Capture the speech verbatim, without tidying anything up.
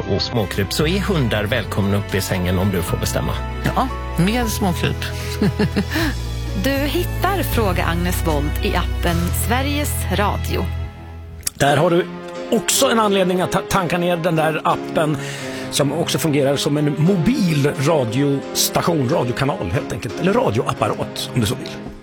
och småkryp, så är hundar välkomna upp i sängen om du får bestämma. Ja, med småkryp. Du hittar Fråga Agnes Wold i appen Sveriges Radio. Där har du också en anledning att ta- tanka ner den där appen som också fungerar som en mobil radiostation, radiokanal helt enkelt, eller radioapparat om du så vill.